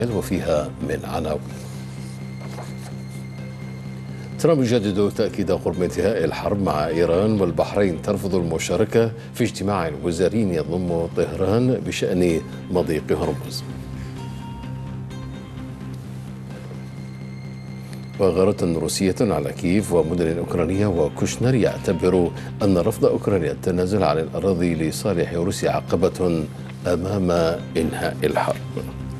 وفيها من عناوين. ترامب يجدد تأكيد قرب انتهاء الحرب مع إيران، والبحرين ترفض المشاركة في اجتماع وزاري يضم طهران بشأن مضيق هرمز. وغارة روسية على كييف ومدن أوكرانية، وكوشنر يعتبر أن رفض أوكرانيا التنازل عن الأراضي لصالح روسيا عقبة أمام إنهاء الحرب.